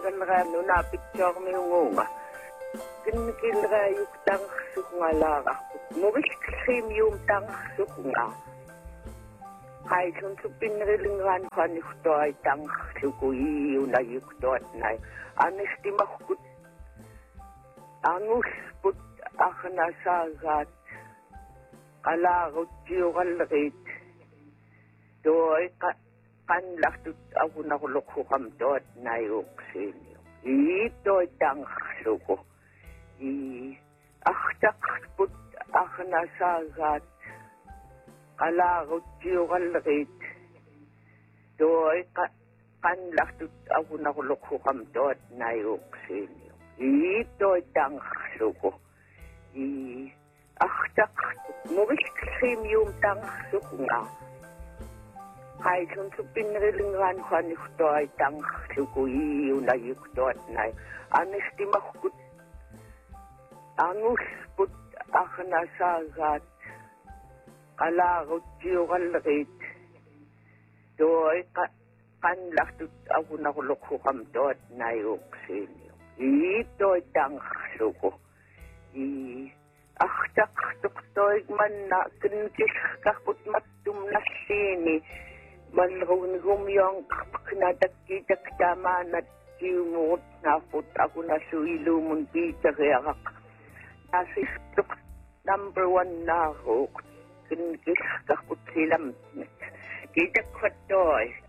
Kalrano na picture mi ngunga. Kinkilra yung tang sukungalara. Muris krim yung tang sukunga. Kaya kung supinrilingan ka ni kuto ay tang sukuyi yung na yung kuto at na. Anis di makukut. Angus put akanasagat. Kalagot yung kalrit. Doy kanlak tut ako nakulok ko kamto at na yung sinyo. Ito tang suko. Aktak put akanasagat. Kalagot yung kalrit. Doy kanlak tut ako nakulok ko kamto at na yung sinyo. Ito tang suko. Aktak muris krim yung tang suko nga. Kaya kung supinrilingan ka ni kuto ay tang sukuyi yung na yung kuto at na. Anis di makukut. Angus put akanasagat. Kalagot yung kalrit. Doy kanlak tut ako nakulok ko kamto at na yung sinyo. Ito tang suko. Aktak tuktoy man na kinkis kakut matum na sini. Malrun gumyong knadakkitak tama na kimut na put ako na suilo mun pita kaya nasistok number 1 na ako kinkis kakut silam. Kita kwatoy.